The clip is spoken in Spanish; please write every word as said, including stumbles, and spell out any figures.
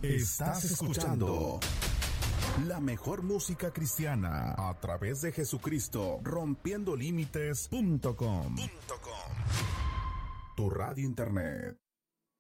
Estás escuchando la mejor música cristiana a través de Jesucristo, rompiendo límites punto com. Tu radio internet.